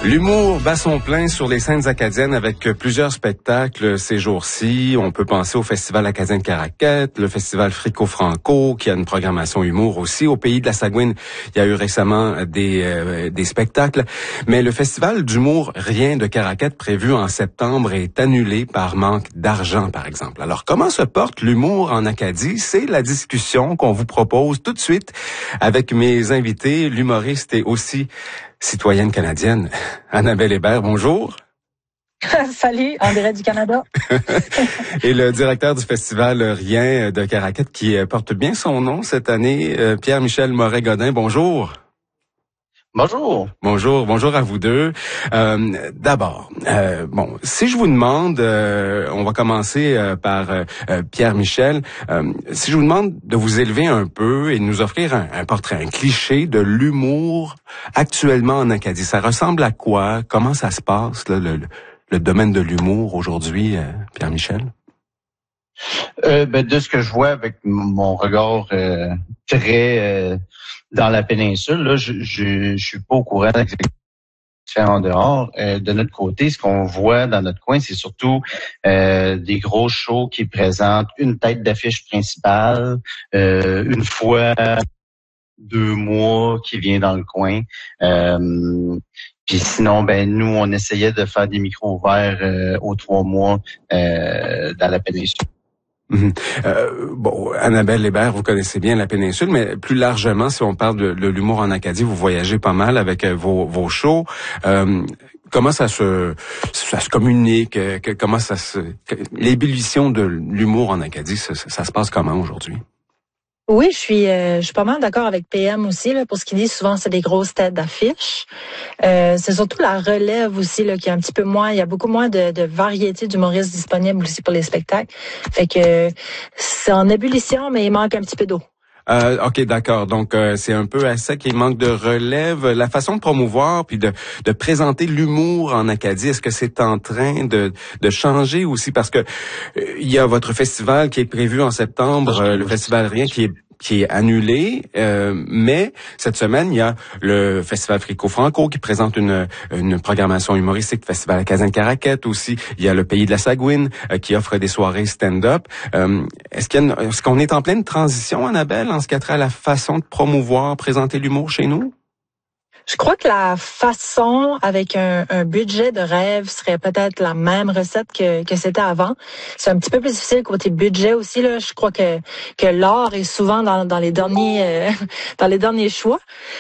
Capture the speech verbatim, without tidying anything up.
L'humour bat son plein sur les scènes acadiennes avec plusieurs spectacles ces jours-ci. On peut penser au Festival acadien de Caraquette, le Festival Frico-Franco, qui a une programmation humour aussi. Au Pays de la Sagouine, il y a eu récemment des, euh, des spectacles. Mais le Festival d'humour Rien de Caraquette, prévu en septembre, est annulé par manque d'argent, par exemple. Alors, comment se porte l'humour en Acadie? C'est la discussion qu'on vous propose tout de suite avec mes invités, l'humoriste et aussi citoyenne canadienne, Annabelle Hébert, bonjour. Salut, André du Canada. Et le directeur du festival Rien de Caraquette, qui porte bien son nom cette année, Pierre-Michel Moret-Godin, bonjour. Bonjour. Bonjour, bonjour à vous deux. Euh, d'abord, euh, bon, si je vous demande, euh, on va commencer euh, par euh, Pierre-Michel, euh, si je vous demande de vous élever un peu et de nous offrir un, un portrait, un cliché de l'humour actuellement en Acadie, ça ressemble à quoi? Comment ça se passe, là, le, le domaine de l'humour aujourd'hui, euh, Pierre-Michel? Euh, ben, de ce que je vois avec mon regard euh, très euh, dans la péninsule, là, je, je, je suis pas au courant de ce qui se fait en dehors. Euh, de notre côté, ce qu'on voit dans notre coin, c'est surtout euh, des gros shows qui présentent une tête d'affiche principale, euh, une fois deux mois qui vient dans le coin. Euh, Puis sinon, ben nous, on essayait de faire des micros ouverts euh, aux trois mois euh, dans la péninsule. Mmh. Euh, bon, Annabelle Hébert, vous connaissez bien la péninsule, mais plus largement, si on parle de, de l'humour en Acadie, vous voyagez pas mal avec euh, vos, vos shows. Euh, comment ça se ça se communique? Que, comment ça se que, l'ébullition de l'humour en Acadie, ça, ça se passe comment aujourd'hui? Oui, je suis, euh, je suis pas mal d'accord avec P M aussi là, pour ce qu'il dit. Souvent, c'est des grosses têtes d'affiche. Euh, c'est surtout la relève aussi là, qui est un petit peu moins. Il y a beaucoup moins de, de variété d'humoristes disponibles aussi pour les spectacles. Fait que c'est en ébullition, mais il manque un petit peu d'eau. Euh, ok, d'accord. Donc euh, c'est un peu à ça qu'il manque de relève. La façon de promouvoir puis de, de présenter l'humour en Acadie, est-ce que c'est en train de, de changer aussi? Parce que euh, il y a votre festival qui est prévu en septembre, euh, le festival Rien qui est qui est annulé, euh, mais cette semaine, il y a le Festival Frico-Franco qui présente une, une programmation humoristique, le Festival acadien de Caraquette aussi. Il y a le Pays de la Sagouine euh, qui offre des soirées stand-up. Euh, est-ce qu'il y a une, est-ce qu'on est en pleine transition, Annabelle, en ce qui a trait à la façon de promouvoir, présenter l'humour chez nous? Je crois que la façon, avec un, un budget de rêve, serait peut-être la même recette que, que c'était avant. C'est un petit peu plus difficile côté budget aussi. Là. Je crois que, que l'art est souvent dans, dans les derniers euh, dans les derniers choix.